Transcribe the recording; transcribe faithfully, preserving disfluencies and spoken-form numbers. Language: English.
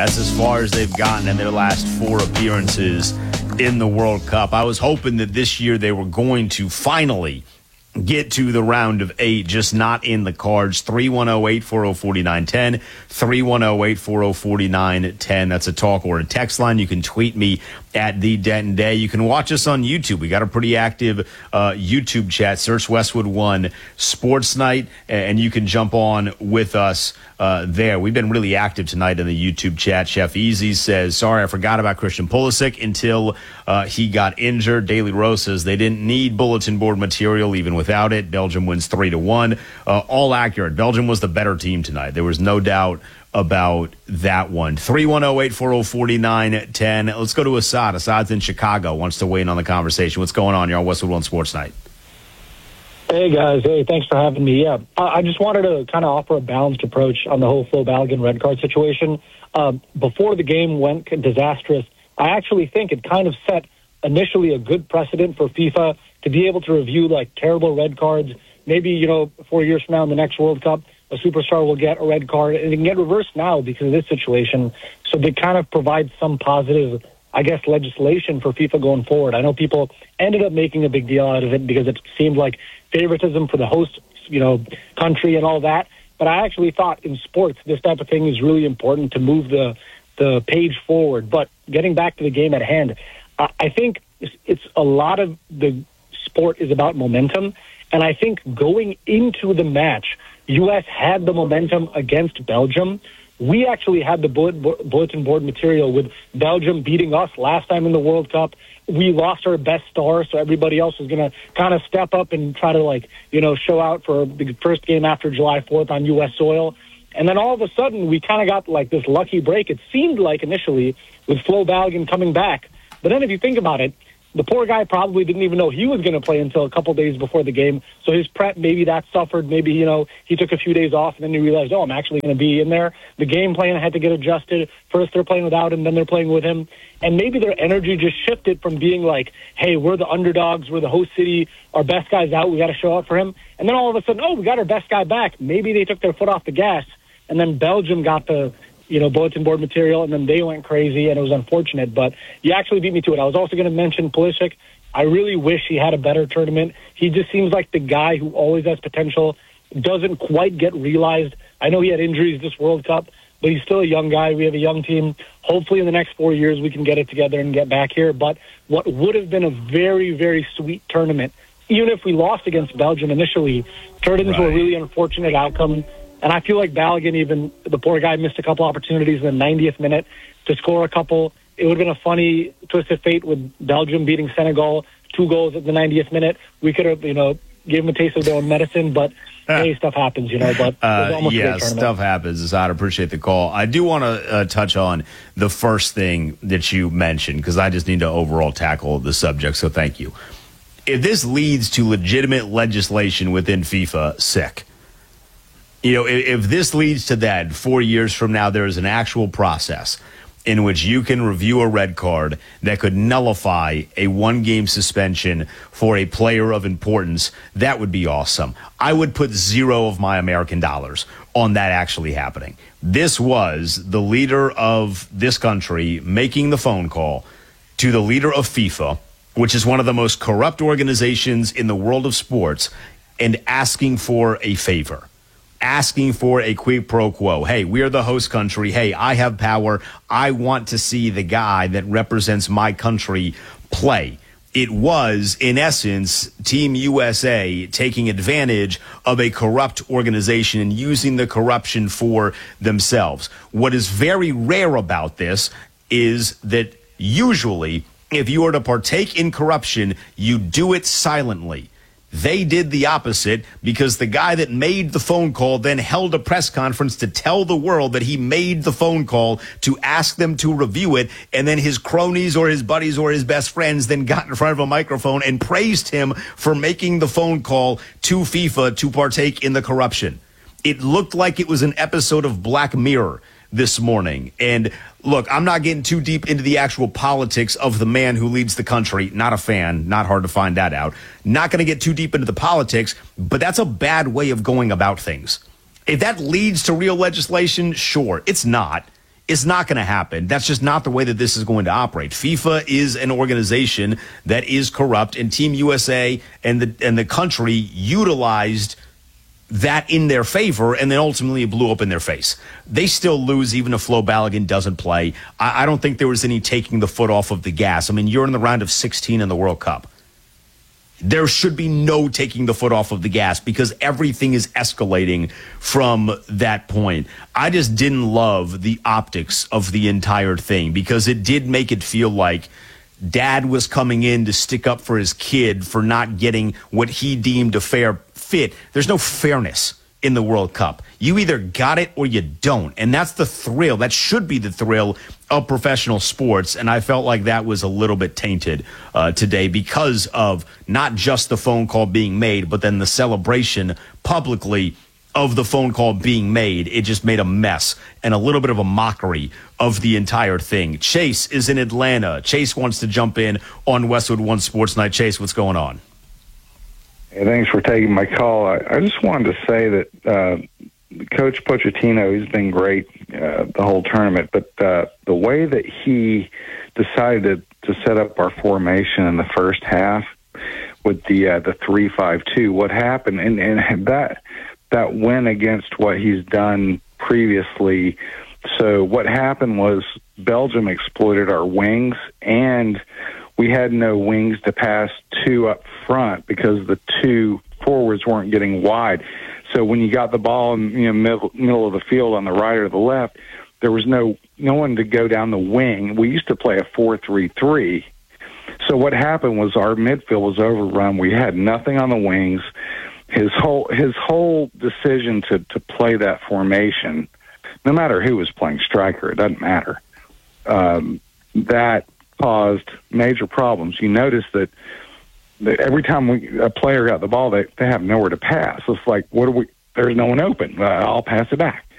That's as far as they've gotten in their last four appearances in the World Cup. I was hoping that this year they were going to finally get to the round of eight, just not in the cards. three one zero, eight four zero, four nine one zero, three one zero, eight four zero, four nine one zero. That's a talk or a text line. You can tweet me at The Denton Day. You can watch us on YouTube. We got a pretty active uh, YouTube chat. Search Westwood One Sports Night, and you can jump on with us uh, there. We've been really active tonight in the YouTube chat. Chef Easy says, sorry, I forgot about Christian Pulisic until uh, he got injured. Daily Rose says they didn't need bulletin board material even without it. Belgium wins three to one. Uh, all accurate. Belgium was the better team tonight. There was no doubt about that one. three one zero, eight four zero, four nine one zero. Let's go to Assad. Assad's in Chicago, wants to weigh in on the conversation. What's going on? You're on Westwood One Sports Night. Hey, guys. Hey, thanks for having me. Yeah, I just wanted to kind of offer a balanced approach on the whole Flo Balogun red card situation. Um, before the game went disastrous, I actually think it kind of set initially a good precedent for FIFA to be able to review, like, terrible red cards. Maybe, you know, four years from now in the next World Cup, a superstar will get a red card, and it can get reversed now because of this situation. So they kind of provide some positive, I guess, legislation for FIFA going forward. I know people ended up making a big deal out of it because it seemed like favoritism for the host, you know, country and all that. But I actually thought in sports, this type of thing is really important to move the the page forward. But getting back to the game at hand, I think it's a lot of the sport is about momentum. And I think going into the match, U S had the momentum against Belgium. We actually had the bulletin board material with Belgium beating us last time in the World Cup. We lost our best star, so everybody else was going to kind of step up and try to, like, you know, show out for the first game after July fourth on U S soil. And then all of a sudden, we kind of got, like, this lucky break. It seemed like initially with Flo Balogun coming back. But then if you think about it, the poor guy probably didn't even know he was going to play until a couple days before the game. So his prep, maybe that suffered. Maybe, you know, he took a few days off and then he realized, oh, I'm actually going to be in there. The game plan had to get adjusted. First they're playing without him, then they're playing with him. And maybe their energy just shifted from being like, hey, we're the underdogs, we're the host city, our best guy's out, we got to show up for him. And then all of a sudden, oh, we got our best guy back. Maybe they took their foot off the gas. And then Belgium got the, you know, bulletin board material, and then they went crazy, and it was unfortunate. But you actually beat me to it. I was also going to mention Pulisic. I really wish he had a better tournament. He just seems like the guy who always has potential, doesn't quite get realized. I know he had injuries this World Cup, but he's still a young guy. We have a young team. Hopefully in the next four years we can get it together and get back here. But what would have been a very, very sweet tournament, even if we lost against Belgium initially, turned into right. a really unfortunate outcome. And I feel like Balogun, even the poor guy, missed a couple opportunities in the ninetieth minute to score a couple. It would have been a funny twist of fate with Belgium beating Senegal, two goals at the ninetieth minute. We could have, you know, gave them a taste of their own medicine, but uh, hey, stuff happens, you know. But uh, yeah, stuff happens. I appreciate the call. I do want to uh, touch on the first thing that you mentioned because I just need to overall tackle the subject. So thank you. If this leads to legitimate legislation within FIFA, sick. You know, if, if this leads to that, four years from now, there is an actual process in which you can review a red card that could nullify a one-game suspension for a player of importance, that would be awesome. I would put zero of my American dollars on that actually happening. This was the leader of this country making the phone call to the leader of FIFA, which is one of the most corrupt organizations in the world of sports, and asking for a favor. Asking for a quid pro quo. Hey, we're the host country. Hey, I have power. I want to see the guy that represents my country play. It was, in essence, Team U S A taking advantage of a corrupt organization and using the corruption for themselves. What is very rare about this is that usually, if you are to partake in corruption, you do it silently. They did the opposite because the guy that made the phone call then held a press conference to tell the world that he made the phone call to ask them to review it. And then his cronies or his buddies or his best friends then got in front of a microphone and praised him for making the phone call to FIFA to partake in the corruption. It looked like it was an episode of Black Mirror this morning. And look, I'm not getting too deep into the actual politics of the man who leads the country. Not a fan. Not hard to find that out. Not going to get too deep into the politics, but that's a bad way of going about things. If that leads to real legislation, sure. It's not. It's not going to happen. That's just not the way that this is going to operate. FIFA is an organization that is corrupt, and Team U S A and the and the country utilized that in their favor, and then ultimately it blew up in their face. They still lose even if Flo Balogun doesn't play. I, I don't think there was any taking the foot off of the gas. I mean, you're in the round of sixteen in the World Cup. There should be no taking the foot off of the gas because everything is escalating from that point. I just didn't love the optics of the entire thing because it did make it feel like dad was coming in to stick up for his kid for not getting what he deemed a fair fit. There's no fairness in the World Cup. You either got it or you don't. And that's the thrill. That should be the thrill of professional sports. And I felt like that was a little bit tainted uh, today because of not just the phone call being made, but then the celebration publicly of the phone call being made. It just made a mess and a little bit of a mockery of the entire thing. Chase is in Atlanta. Chase wants to jump in on Westwood One Sports Night. Chase, what's going on? Hey, thanks for taking my call. I, I just wanted to say that uh, Coach Pochettino, he's been great uh, the whole tournament, but uh, the way that he decided to, to set up our formation in the first half with the uh, the three five two, what happened, and, and that that went against what he's done previously. So what happened was Belgium exploited our wings, and we had no wings to pass to up front because the two forwards weren't getting wide. So when you got the ball in you know middle, middle of the field on the right or the left, there was no no one to go down the wing. We used to play a four three three. So what happened was our midfield was overrun. We had nothing on the wings. His whole his whole decision to, to play that formation, no matter who was playing striker, it doesn't matter. Um, that caused major problems. You notice that, that every time we, a player got the ball, they, they have nowhere to pass. It's like, what do we? There's no one open. Uh, I'll pass it back.